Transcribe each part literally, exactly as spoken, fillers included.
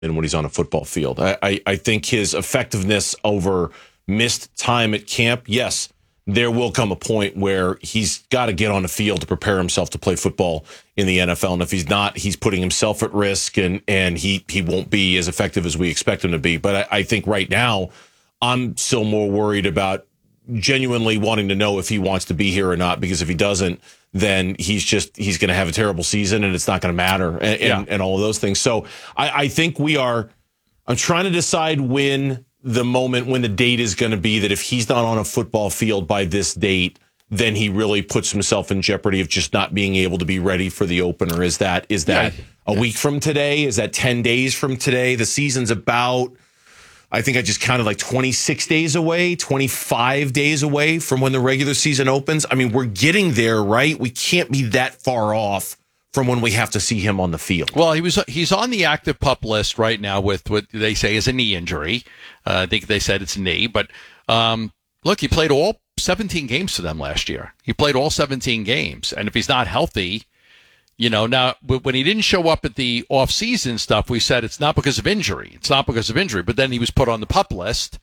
than when he's on a football field. I, I, I think his effectiveness over missed time at camp, yes, there will come a point where he's got to get on the field to prepare himself to play football in the N F L. And if he's not, he's putting himself at risk, and, and he, he won't be as effective as we expect him to be. But I, I think right now, I'm still more worried about genuinely wanting to know if he wants to be here or not, because if he doesn't, then he's just he's going to have a terrible season and it's not going to matter, and, yeah. and, and all of those things. So I, I think we are I'm trying to decide when the moment, when the date is going to be that if he's not on a football field by this date, then he really puts himself in jeopardy of just not being able to be ready for the opener. Is that is that yeah. a week from today? Is that ten days from today? The season's about, I think I just counted like twenty-six days away, twenty-five days away from when the regular season opens. I mean, we're getting there, right? We can't be that far off from when we have to see him on the field. Well, he was he's on the active pup list right now with what they say is a knee injury. Uh, I think they said it's a knee. But um, look, he played all seventeen games for them last year. He played all seventeen games. And if he's not healthy, you know, now, when he didn't show up at the off-season stuff, we said it's not because of injury. It's not because of injury. But then he was put on the pup list.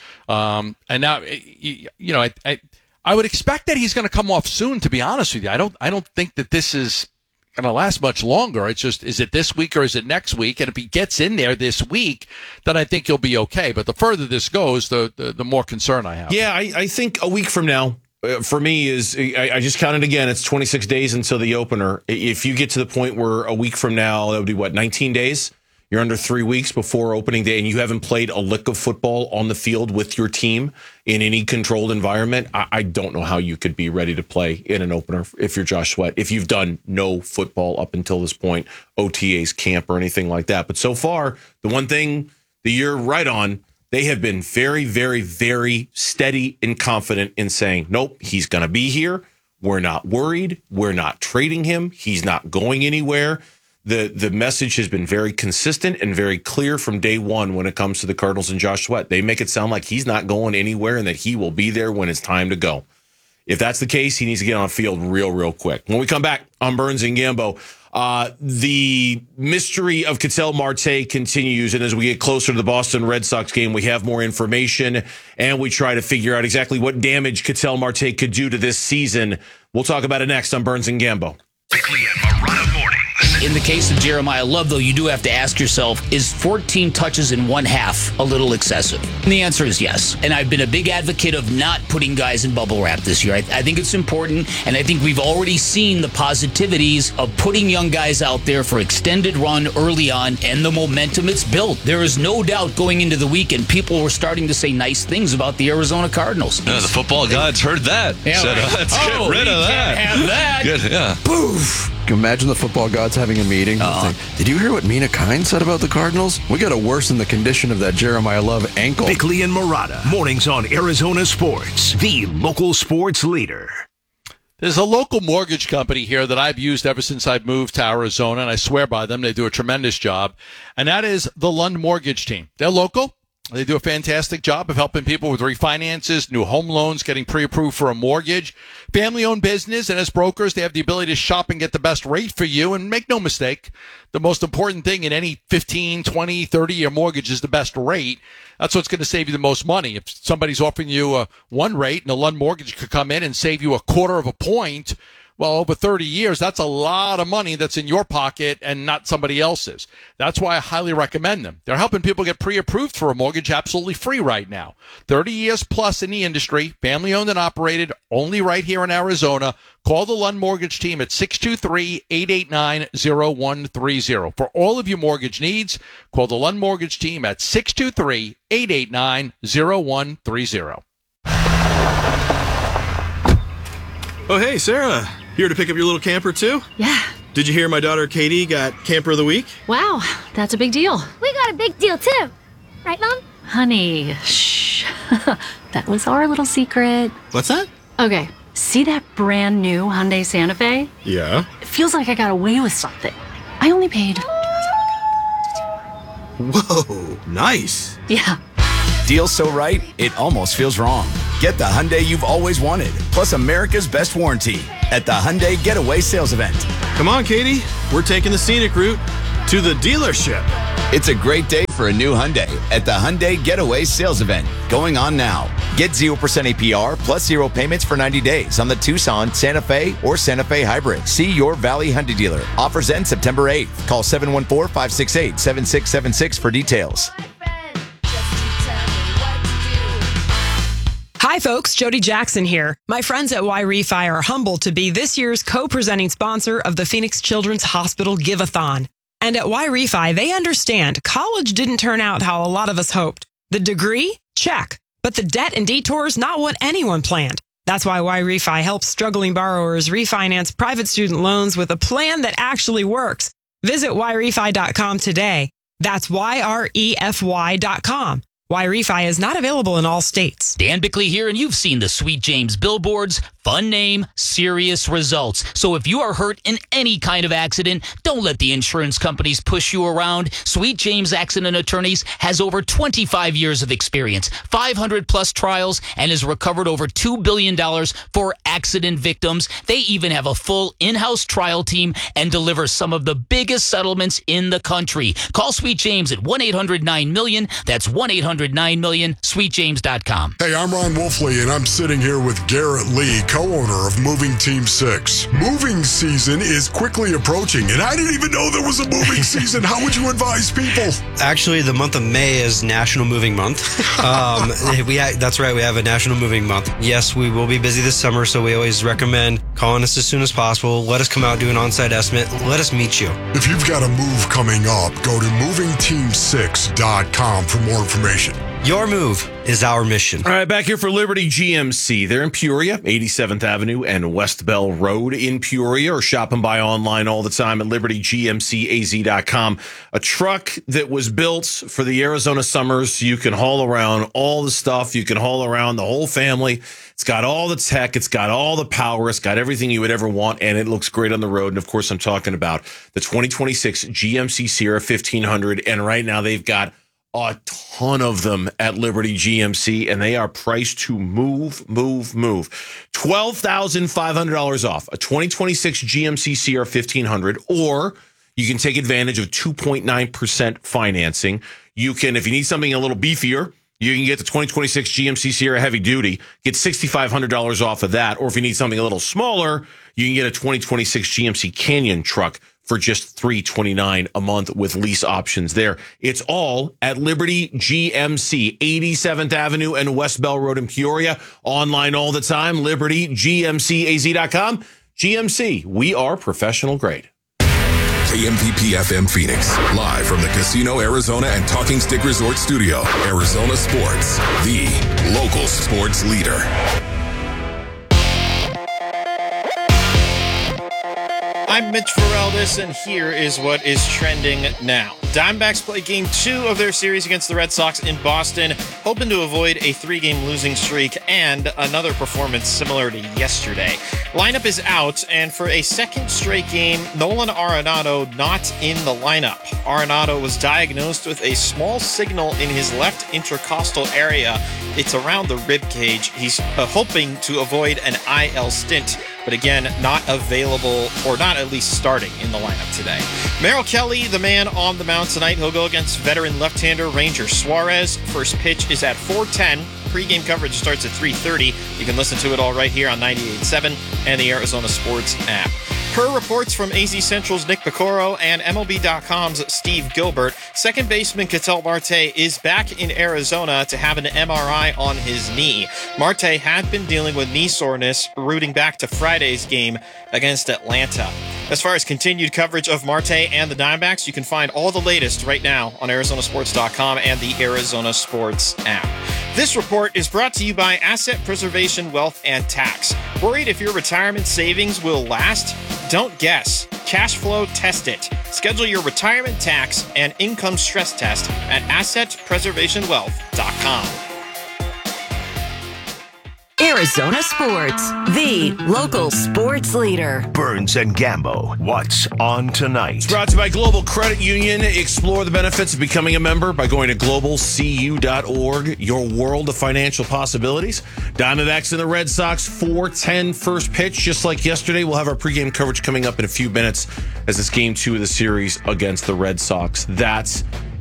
Um, and now, you know, I, I I would expect that he's going to come off soon, to be honest with you. I don't I don't think that this is going to last much longer. It's just, is it this week or is it next week? And if he gets in there this week, then I think he'll be okay. But the further this goes, the the, the more concern I have. Yeah, I, I think a week from now, for me, is I, I just counted again. It's twenty-six days until the opener. If you get to the point where a week from now, that would be what, nineteen days? You're under three weeks before opening day, and you haven't played a lick of football on the field with your team in any controlled environment. I, I don't know how you could be ready to play in an opener if you're Josh Sweat, if you've done no football up until this point, O T As, camp, or anything like that. But so far, the one thing that you're right on, they have been very, very, very steady and confident in saying, nope, he's going to be here. We're not worried. We're not trading him. He's not going anywhere. The the message has been very consistent and very clear from day one when it comes to the Cardinals and Josh Sweat. They make it sound like he's not going anywhere and that he will be there when it's time to go. If that's the case, he needs to get on the field real, real quick. When we come back on Burns and Gambo, uh, the mystery of Ketel Marte continues. And as we get closer to the Boston Red Sox game, we have more information and we try to figure out exactly what damage Ketel Marte could do to this season. We'll talk about it next on Burns and Gambo. Bickley and Marotta mornings. In the case of Jeremiah Love, though, you do have to ask yourself, is fourteen touches in one half a little excessive? And the answer is yes. And I've been a big advocate of not putting guys in bubble wrap this year. I, I think it's important, and I think we've already seen the positivities of putting young guys out there for extended run early on and the momentum it's built. There is no doubt going into the weekend, people were starting to say nice things about the Arizona Cardinals. Yeah, the football gods heard that. Yeah, Said, right. let's oh, get rid of that. Can't have that. Good, yeah. Poof. Imagine the football gods having a meeting. Uh-huh. Like, did you hear what Mina Kine said about the Cardinals? We got to worsen the condition of that Jeremiah Love ankle. Bickley and Marotta, mornings on Arizona Sports, the local sports leader. There's a local mortgage company here that I've used ever since I've moved to Arizona, and I swear by them. They do a tremendous job, and that is the Lund Mortgage Team. They're local. They do a fantastic job of helping people with refinances, new home loans, getting pre-approved for a mortgage. Family-owned business, and as brokers, they have the ability to shop and get the best rate for you. And make no mistake, the most important thing in any fifteen, twenty, thirty-year mortgage is the best rate. That's what's going to save you the most money. If somebody's offering you a one rate and a Lund Mortgage could come in and save you a quarter of a point, well, over thirty years, that's a lot of money that's in your pocket and not somebody else's. That's why I highly recommend them. They're helping people get pre-approved for a mortgage absolutely free right now. thirty years plus in the industry, family-owned and operated, only right here in Arizona. Call the Lund Mortgage Team at six two three, eight eight nine, zero one three zero. For all of your mortgage needs, call the Lund Mortgage Team at six two three, eight eight nine, zero one three zero. Oh, hey, Sarah. Here to pick up your little camper, too? Yeah. Did you hear my daughter Katie got Camper of the Week? Wow, that's a big deal. We got a big deal, too. Right, Mom? Honey, shh. That was our little secret. What's that? Okay, see that brand new Hyundai Santa Fe? Yeah. It feels like I got away with something. I only paid... Whoa, nice. Yeah. Deal so right, it almost feels wrong. Get the Hyundai you've always wanted, plus America's best warranty at the Hyundai Getaway Sales Event. Come on, Katie. We're taking the scenic route to the dealership. It's a great day for a new Hyundai at the Hyundai Getaway Sales Event, going on now. Get zero percent A P R plus zero payments for ninety days on the Tucson, Santa Fe, or Santa Fe Hybrid. See your Valley Hyundai dealer. Offers end September eighth. Call seven one four, five six eight, seven six seven six for details. Hi, folks. Jody Jackson here. My friends at Y-Refi are humbled to be this year's co-presenting sponsor of the Phoenix Children's Hospital Give-a-thon. And at Y-Refi, they understand college didn't turn out how a lot of us hoped. The degree? Check. But the debt and detours, not what anyone planned. That's why Y-Refi helps struggling borrowers refinance private student loans with a plan that actually works. Visit Y Refi dot com today. That's Y R E F Y dot com. Y-Refi is not available in all states. Dan Bickley here, and you've seen the Sweet James billboards. Fun name, serious results. So if you are hurt in any kind of accident, don't let the insurance companies push you around. Sweet James Accident Attorneys has over twenty-five years of experience, five hundred plus trials, and has recovered over two billion dollars for accident victims. They even have a full in-house trial team and deliver some of the biggest settlements in the country. Call Sweet James at one eight hundred nine million. That's one eight hundred nine million, sweet james dot com. Hey, I'm Ron Wolfley, and I'm sitting here with Garrett Lee, co-owner of Moving Team six. Moving season is quickly approaching, and I didn't even know there was a moving season. How would you advise people? Actually, the month of May is National Moving Month. Um, we ha- That's right, we have a National Moving Month. Yes, we will be busy this summer, so we always recommend calling us as soon as possible. Let us come out, do an on-site estimate. Let us meet you. If you've got a move coming up, go to moving team six dot com for more information. Your move is our mission. All right, back here for Liberty G M C. They're in Peoria, eighty-seventh Avenue and West Bell Road in Peoria, or shop and buy online all the time at liberty g m c a z dot com. A truck that was built for the Arizona summers. You can haul around all the stuff. You can haul around the whole family. It's got all the tech. It's got all the power. It's got everything you would ever want, and it looks great on the road. And, of course, I'm talking about the twenty twenty-six G M C Sierra fifteen hundred, and right now they've got a ton of them at Liberty G M C, and they are priced to move, move, move. twelve thousand five hundred dollars off a twenty twenty-six G M C Sierra fifteen hundred, or you can take advantage of two point nine percent financing. You can, if you need something a little beefier, you can get the twenty twenty-six G M C Sierra Heavy Duty, get six thousand five hundred dollars off of that. Or if you need something a little smaller, you can get a twenty twenty-six G M C Canyon truck for just three hundred twenty-nine dollars a month with lease options there. It's all at Liberty G M C, eighty-seventh Avenue and West Bell Road in Peoria. Online all the time, liberty g m c a z dot com. G M C, we are professional grade. K M P P F M Phoenix, live from the Casino Arizona and Talking Stick Resort Studio. Arizona Sports, the local sports leader. I'm Mitch Feraldis, and here is what is trending now. Diamondbacks play game two of their series against the Red Sox in Boston, hoping to avoid a three-game losing streak and another performance similar to yesterday. Lineup is out, and for a second straight game, Nolan Arenado not in the lineup. Arenado was diagnosed with a small signal in his left intercostal area. It's around the rib cage. He's uh, hoping to avoid an I L stint, but again, not available, or not at least starting in the lineup today. Merrill Kelly, the man on the mound tonight. He'll go against veteran left-hander Ranger Suarez. First pitch is at four ten. Pre-game coverage starts at three thirty. You can listen to it all right here on ninety-eight point seven and the Arizona Sports app. Per reports from A Z Central's Nick Picoro and M L B dot com's Steve Gilbert, second baseman Ketel Marte is back in Arizona to have an M R I on his knee. Marte had been dealing with knee soreness, rooting back to Friday's game against Atlanta. As far as continued coverage of Marte and the Diamondbacks, you can find all the latest right now on Arizona Sports dot com and the Arizona Sports app. This report is brought to you by Asset Preservation Wealth and Tax. Worried if your retirement savings will last? Don't guess. Cash flow test it. Schedule your retirement tax and income stress test at asset preservation wealth dot com. Arizona Sports, the local sports leader. Burns and Gambo, what's on tonight? It's brought to you by Global Credit Union. Explore the benefits of becoming a member by going to global c u dot org. Your world of financial possibilities. Diamondbacks and the Red Sox, four ten first pitch. Just like yesterday, we'll have our pregame coverage coming up in a few minutes as it's game two of the series against the Red Sox. That's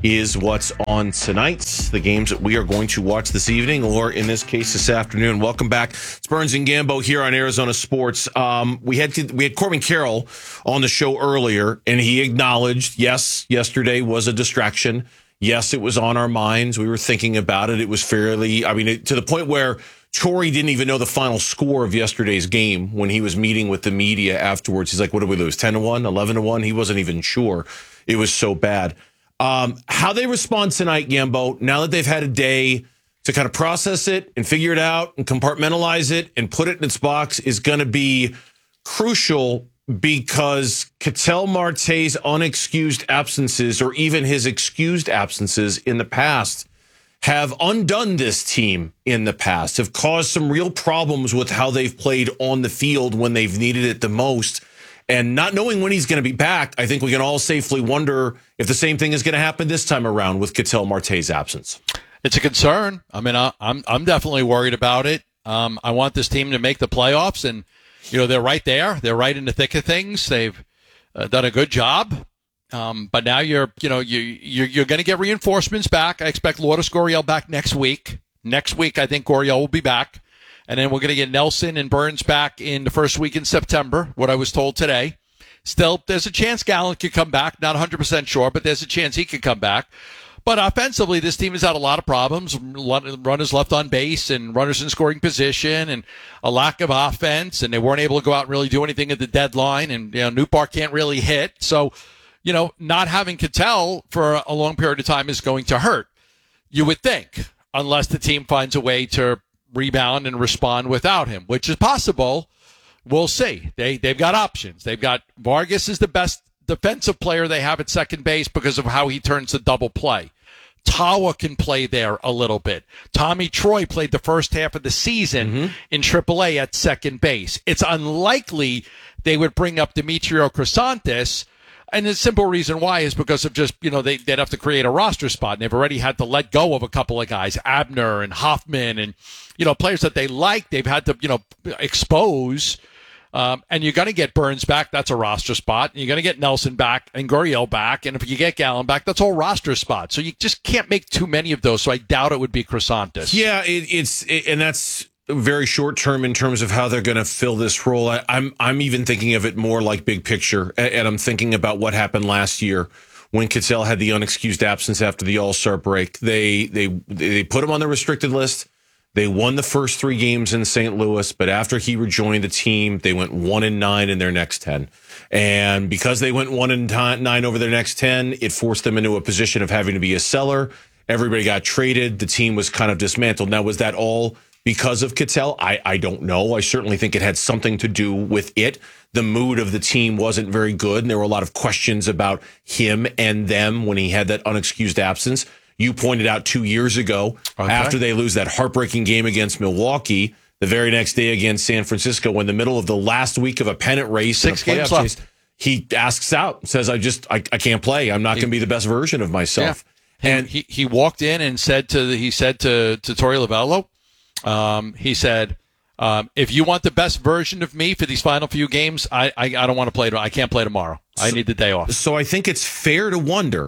is what's on tonight, the games that we are going to watch this evening, or in this case, this afternoon. Welcome back. It's Burns and Gambo here on Arizona Sports. Um, we had to, we had Corbin Carroll on the show earlier, and he acknowledged, yes, yesterday was a distraction. Yes, it was on our minds. We were thinking about it. It was fairly, I mean, it, to the point where Torrey didn't even know the final score of yesterday's game when he was meeting with the media afterwards. He's like, what did we lose? ten to one, eleven to one? He wasn't even sure. It was so bad. Um, how they respond tonight, Gambo, now that they've had a day to kind of process it and figure it out and compartmentalize it and put it in its box, is going to be crucial, because Ketel Marte's unexcused absences, or even his excused absences in the past, have undone this team in the past, have caused some real problems with how they've played on the field when they've needed it the most. And not knowing when he's going to be back, I think we can all safely wonder if the same thing is going to happen this time around with Ketel Marte's absence. It's a concern. I mean, I, I'm I'm definitely worried about it. Um, I want this team to make the playoffs, and you know they're right there. They're right in the thick of things. They've uh, done a good job. Um, but now you're, you know, you you're, you're going to get reinforcements back. I expect Lourdes Gurriel back next week. Next week, I think Gurriel will be back. And then we're going to get Nelson and Burns back in the first week in September, what I was told today. Still, there's a chance Gallant could come back. Not one hundred percent sure, but there's a chance he could come back. But offensively, this team has had a lot of problems. Runners left on base and runners in scoring position and a lack of offense. And they weren't able to go out and really do anything at the deadline. And, you know, Nootbaar can't really hit. So, you know, not having Ketel for a long period of time is going to hurt, you would think, unless the team finds a way to rebound and respond without him, which is possible. We'll see. They, they've got options. They've got Vargas is the best defensive player they have at second base because of how he turns the double play. Tawa can play there a little bit. Tommy Troy played the first half of the season mm-hmm. in triple A at second base. It's unlikely they would bring up Demetrio Crisantes. And the simple reason why is because of just, you know, they, they'd have to create a roster spot. And they've already had to let go of a couple of guys, Abner and Hoffman, and, you know, players that they like, they've had to, you know, expose. Um, and you're going to get Burns back. That's a roster spot. And you're going to get Nelson back and Gurriel back. And if you get Gallant back, that's all roster spots. So you just can't make too many of those. So I doubt it would be Crisantes. Yeah, it, it's, it, and that's very short term in terms of how they're going to fill this role. I, I'm I'm even thinking of it more like big picture, and I'm thinking about what happened last year when Ketel had the unexcused absence after the All-Star break. They they they put him on the restricted list. They won the first three games in Saint Louis, but after he rejoined the team, they went one and nine in their next ten. And because they went one and nine over their next ten, it forced them into a position of having to be a seller. Everybody got traded. The team was kind of dismantled. Now, was that all because of Ketel? I, I don't know. I certainly think it had something to do with it. The mood of the team wasn't very good, and there were a lot of questions about him and them when he had that unexcused absence. You pointed out two years ago, okay. after they lose that heartbreaking game against Milwaukee, the very next day against San Francisco, in the middle of the last week of a pennant race, six games left, he asks out, says, I just, I, I can't play. I'm not going to be the best version of myself. Yeah. And he, he walked in and said to, the, he said to, to Torey Lovullo, Um, he said, um, if you want the best version of me for these final few games, I, I, I don't want to play. I can't play tomorrow. I so, need the day off. So I think it's fair to wonder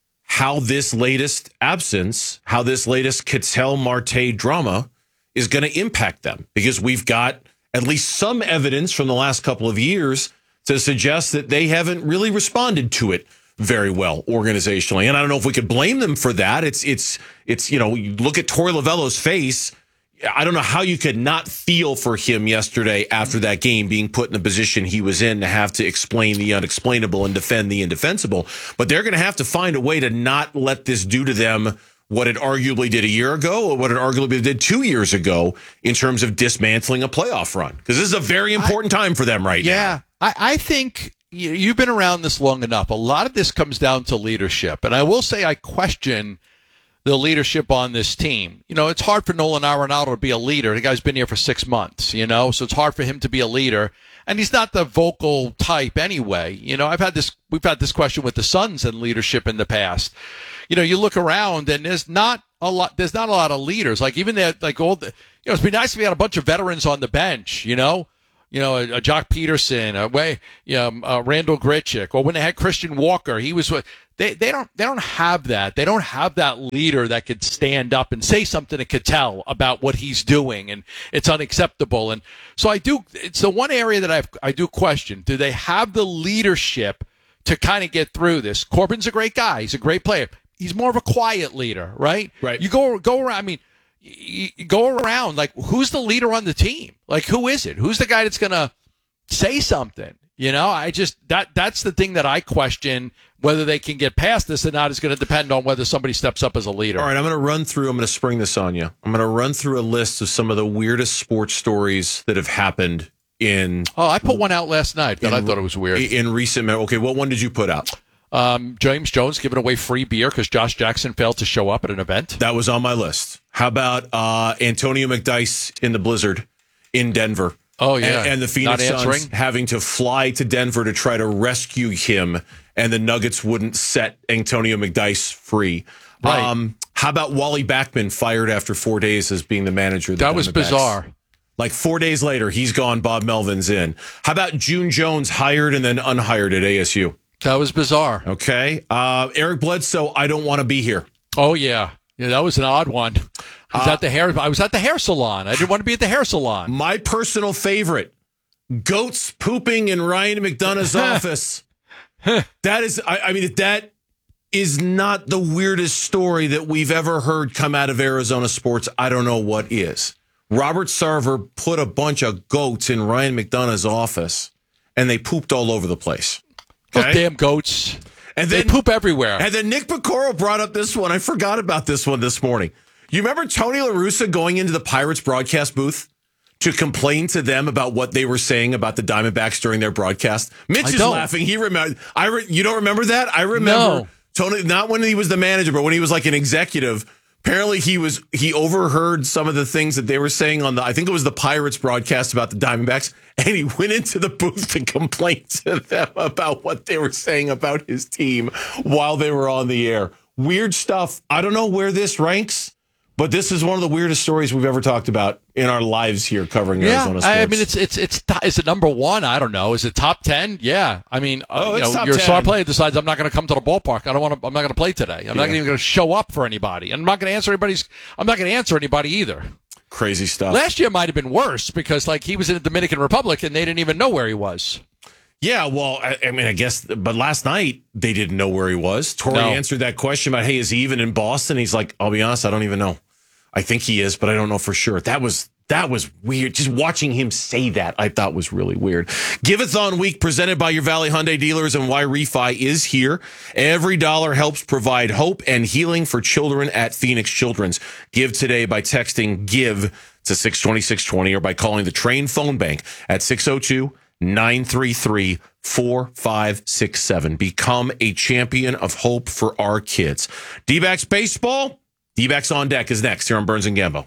how this latest absence, how this latest Ketel Marte drama is going to impact them, because we've got at least some evidence from the last couple of years to suggest that they haven't really responded to it very well organizationally. And I don't know if we could blame them for that. It's, it's, it's, you know, you look at Torey Lovullo's face. I don't know how you could not feel for him yesterday after that game, being put in the position he was in to have to explain the unexplainable and defend the indefensible. But they're going to have to find a way to not let this do to them what it arguably did a year ago, or what it arguably did two years ago in terms of dismantling a playoff run. Because this is a very important I, time for them right yeah, now. Yeah, I, I think you, you've been around this long enough. A lot of this comes down to leadership. And I will say I question the leadership on this team. You know, it's hard for Nolan Arenado to be a leader. The guy's been here for six months, you know, so it's hard for him to be a leader. And he's not the vocal type anyway. You know, I've had this, we've had this question with the Suns and leadership in the past. You know, you look around and there's not a lot, there's not a lot of leaders. Like even that, like all the, you know, it'd be nice if we had a bunch of veterans on the bench, you know, you know, a, a Jock Peterson, a way, you know, uh, Randall Gritchick, or when they had Christian Walker, he was they they don't they don't have that. They don't have that leader that could stand up and say something to Cattell about what he's doing, and it's unacceptable. And so I do. It's the one area that I I do question: do they have the leadership to kind of get through this? Corbin's a great guy. He's a great player. He's more of a quiet leader, right? Right. You go go around. I mean. You go around, like, who's the leader on the team? Like, who is it? Who's the guy that's going to say something? You know, I just, that that's the thing that I question, whether they can get past this or not is going to depend on whether somebody steps up as a leader. All right, I'm going to run through, I'm going to spring this on you. I'm going to run through a list of some of the weirdest sports stories that have happened in. Oh, I put one out last night that in, I thought it was weird. In recent, okay, what one did you put out? Um, James Jones giving away free beer because Josh Jackson failed to show up at an event. That was on my list. How about uh, Antonio McDyess in the blizzard in Denver? Oh, yeah. And, and the Phoenix Suns having to fly to Denver to try to rescue him, and the Nuggets wouldn't set Antonio McDyess free. Right. Um, how about Wally Backman fired after four days as being the manager of the That was Diamondbacks? bizarre. Like four days later, he's gone, Bob Melvin's in. How about June Jones hired and then unhired at A S U? That was bizarre. Okay. Uh, Eric Bledsoe, I don't want to be here. Oh, yeah. Yeah, that was an odd one. I was, Uh, at the hair, I was at the hair salon. I didn't want to be at the hair salon. My personal favorite, goats pooping in Ryan McDonough's office. That is, I, I mean, that is not the weirdest story that we've ever heard come out of Arizona sports. I don't know what is. Robert Sarver put a bunch of goats in Ryan McDonough's office, and they pooped all over the place. Those Okay? damn goats. And they then, poop everywhere. And then Nick Picoro brought up this one. I forgot about this one this morning. You remember Tony La Russa going into the Pirates broadcast booth to complain to them about what they were saying about the Diamondbacks during their broadcast? Mitch I is don't. laughing. He remember. I re, you don't remember that? I remember No. Tony, not when he was the manager, but when he was like an executive. Apparently, he was he overheard some of the things that they were saying on the, I think it was the Pirates broadcast about the Diamondbacks, and he went into the booth to complain to them about what they were saying about his team while they were on the air. Weird stuff. I don't know where this ranks, but this is one of the weirdest stories we've ever talked about in our lives here covering Yeah, Arizona sports. I mean, it's it's it's is it number one? I don't know. Is it top ten? Yeah, I mean, Oh, uh, you it's know, top your ten. star player decides I'm not going to come to the ballpark. I don't want to. I'm not going to play today. I'm not Yeah. even going to show up for anybody. I'm not going to answer anybody's. I'm not going to answer anybody either. Crazy stuff. Last year might have been worse because like he was in the Dominican Republic and they didn't even know where he was. Yeah, well, I, I mean, I guess, but last night they didn't know where he was. Torrey No. answered that question about, hey, is he even in Boston? He's like, I'll be honest, I don't even know. I think he is, but I don't know for sure. That was that was weird. Just watching him say that, I thought was really weird. Give-a-thon week presented by your Valley Hyundai dealers and Y Refi is here. Every dollar helps provide hope and healing for children at Phoenix Children's. Give today by texting GIVE to six two six two zero or by calling the Train phone bank at six oh two, nine three three, four five six seven. Become a champion of hope for our kids. D-backs baseball. D-backs on deck is next here on Burns and Gambo.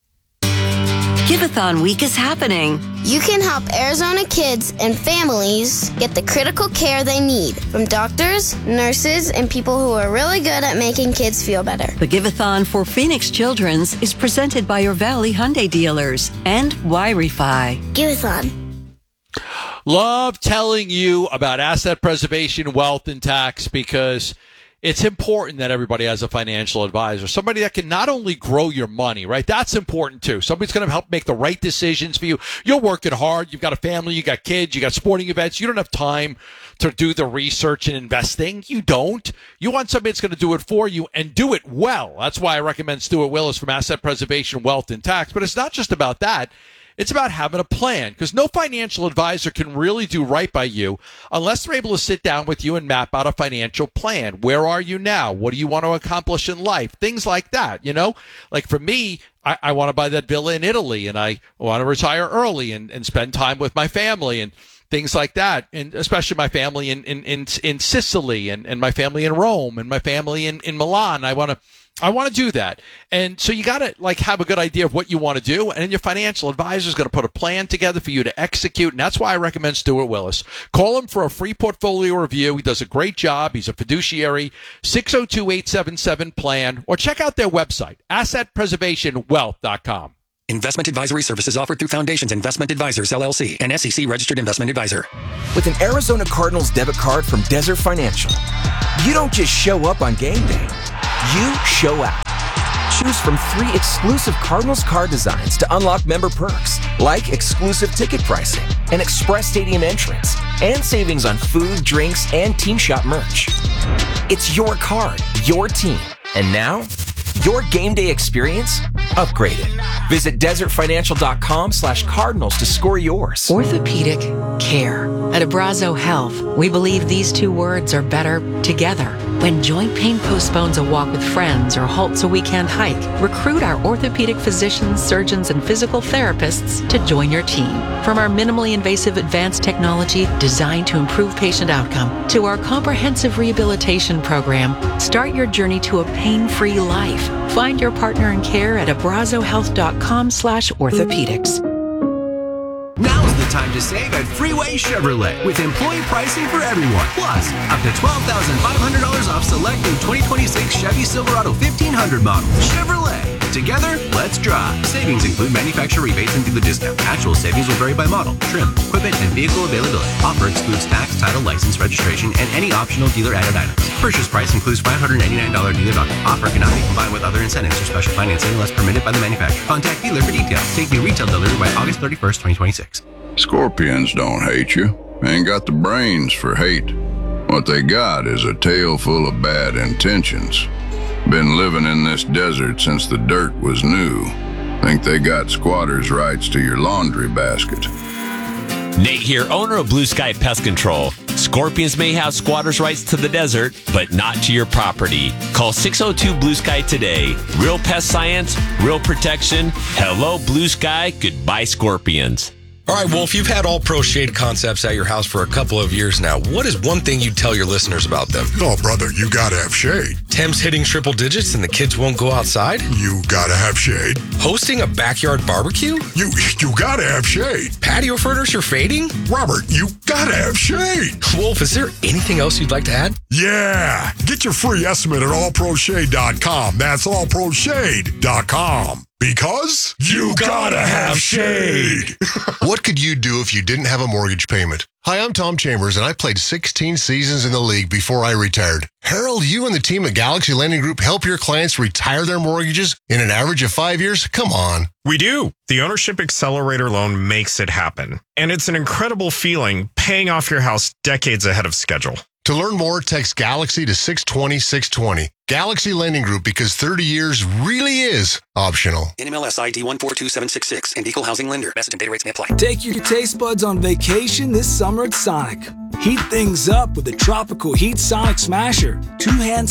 Give-a-thon week is happening. You can help Arizona kids and families get the critical care they need from doctors, nurses, and people who are really good at making kids feel better. The Give-a-thon for Phoenix Children's is presented by your Valley Hyundai dealers and Y Refi. Give-a-thon. Love telling you about asset preservation, wealth, and tax because it's important that everybody has a financial advisor, somebody that can not only grow your money, right? That's important too. Somebody's going to help make the right decisions for you. You're working hard. You've got a family. You got kids. You got sporting events. You don't have time to do the research and investing. You don't. You want somebody that's going to do it for you and do it well. That's why I recommend Stuart Willis from Asset Preservation, Wealth, and Tax. But it's not just about that. It's about having a plan because no financial advisor can really do right by you unless they're able to sit down with you and map out a financial plan. Where are you now? What do you want to accomplish in life? Things like that, you know? Like for me, I, I want to buy that villa in Italy and I want to retire early and, and spend time with my family and things like that. And especially my family in, in, in, in Sicily and, and my family in Rome and my family in, in Milan. I want to I want to do that. And so you got to like have a good idea of what you want to do. And then your financial advisor is going to put a plan together for you to execute. And that's why I recommend Stuart Willis. Call him for a free portfolio review. He does a great job. He's a fiduciary. six oh two, eight seven seven, plan or check out their website, asset preservation wealth dot com. Investment advisory services offered through Foundations Investment Advisors, L L C, an S E C-registered investment advisor. With an Arizona Cardinals debit card from Desert Financial, you don't just show up on game day. You show out. Choose from three exclusive Cardinals card designs to unlock member perks, like exclusive ticket pricing, an express stadium entrance, and savings on food, drinks, and team shop merch. It's your card, your team, and now, your game day experience upgraded. Visit desertfinancial.com slash cardinals to score yours. Orthopedic care. At Abrazo Health, we believe these two words are better together. When joint pain postpones a walk with friends or halts a weekend hike, recruit our orthopedic physicians, surgeons, and physical therapists to join your team. From our minimally invasive advanced technology designed to improve patient outcome to our comprehensive rehabilitation program, start your journey to a pain-free life. Find your partner in care at abrazohealth.com slash orthopedics. Now's the time to save at Freeway Chevrolet with employee pricing for everyone. Plus, up to twelve thousand five hundred dollars off select new twenty twenty-six Chevy Silverado fifteen hundred model. Chevrolet. Together, let's drive. Savings include manufacturer rebates and dealer discount. Actual savings will vary by model, trim, equipment, and vehicle availability. Offer excludes tax, title, license, registration, and any optional dealer-added items. Purchase price includes five hundred ninety-nine dollars dealer value. Offer cannot be combined with other incentives or special financing unless permitted by the manufacturer. Contact dealer for details. Take new retail delivery by August thirty-first, twenty twenty-six. Scorpions don't hate you. Ain't got the brains for hate. What they got is a tail full of bad intentions. Been living in this desert since the dirt was new. Think they got squatters' rights to your laundry basket. Nate here, owner of Blue Sky Pest Control. Scorpions may have squatters' rights to the desert, but not to your property. Call six oh two Blue Sky today. Real pest science, real protection. Hello, Blue Sky. Goodbye, Scorpions. All right, Wolf, you've had All Pro Shade concepts at your house for a couple of years now. What is one thing you'd tell your listeners about them? Oh, brother, you gotta have shade. Tim's hitting triple digits and the kids won't go outside? You gotta have shade. Hosting a backyard barbecue? You you gotta have shade. Patio furniture fading? Robert, you gotta have shade. Wolf, is there anything else you'd like to add? Yeah. Get your free estimate at all pro shade dot com. That's all pro shade dot com. Because you gotta have shade. What could you do if you didn't have a mortgage payment? Hi, I'm Tom Chambers, and I played sixteen seasons in the league before I retired. Harold, you and the team at Galaxy Lending Group help your clients retire their mortgages in an average of five years? Come on. We do. The Ownership Accelerator loan makes it happen. And it's an incredible feeling paying off your house decades ahead of schedule. To learn more, text Galaxy to six twenty, six twenty. Galaxy Lending Group, because thirty years really is optional. N M L S I D one four two seven six six and Equal Housing Lender. Message and data rates may apply. Take your taste buds on vacation this summer at Sonic. Heat things up with the Tropical Heat Sonic Smasher. Two hand